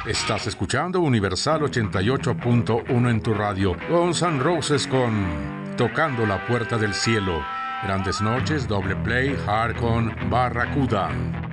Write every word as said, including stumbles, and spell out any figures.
Estás escuchando Universal ochenta y ocho punto uno en tu radio. Guns N' Roses con Tocando la Puerta del Cielo. Grandes Noches, doble play, hard con Barracuda.